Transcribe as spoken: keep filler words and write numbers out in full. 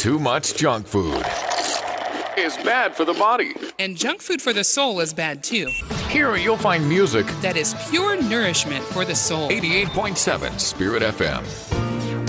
Too much junk food is bad for the body. And junk food for the soul is bad too. Here you'll find music That is pure nourishment for the soul. eighty-eight point seven Spirit F M.